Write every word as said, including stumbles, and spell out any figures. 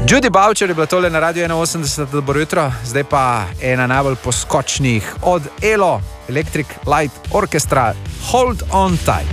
Judy Boucher je bila tole na Radio enainosemdeset, dobro jutro, zdaj pa ena najbolj poskočnih od Elo, Electric Light Orchestra, Hold On Tight.